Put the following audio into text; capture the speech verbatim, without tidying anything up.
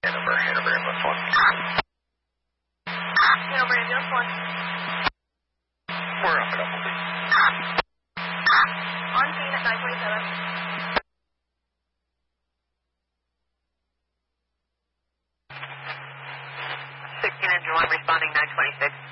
Hanover, Hanover, ambulance one. Hanover, ambulance one. We're up a couple, please. On scene at nine twenty-seven. sixteen engine one responding nine twenty-six.